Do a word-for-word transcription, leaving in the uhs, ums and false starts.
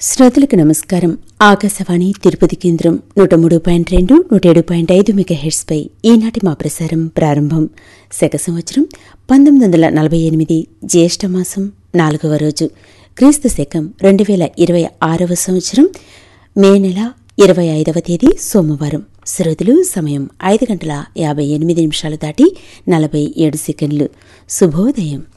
శ్రోతలకు నమస్కారం. ఆకాశవాణి తిరుపతి కేంద్రం నూట మూడు పాయింట్ రెండు నూట ఏడు పాయింట్ ఐదు మెగాహెర్ట్జ్ పై ఈనాటి మా ప్రసారం ప్రారంభం. శక సంవత్సరం పంతొమ్మిది వందల నలభై ఎనిమిది జ్యేష్ఠమాసం నాలుగవ రోజు, క్రీస్తు శకం రెండు వేల ఇరవై ఆరవ సంవత్సరం మే నెల ఇరవై ఐదవ తేదీ సోమవారం. శ్రోతలు సమయం ఐదు గంటల యాభై ఎనిమిది నిమిషాలు దాటి నలభై ఏడు సెకండ్లు. శుభోదయం.